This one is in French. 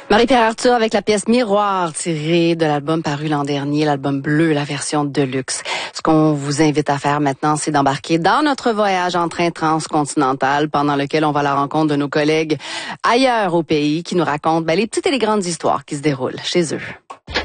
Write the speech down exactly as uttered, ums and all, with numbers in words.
Marie-Pierre Arthur avec la pièce Miroir tirée de l'album paru l'an dernier, l'album bleu, la version deluxe. Ce qu'on vous invite à faire maintenant, c'est d'embarquer dans notre voyage en train transcontinental pendant lequel on va à la rencontre de nos collègues ailleurs au pays qui nous racontent ben, les petites et les grandes histoires qui se déroulent chez eux.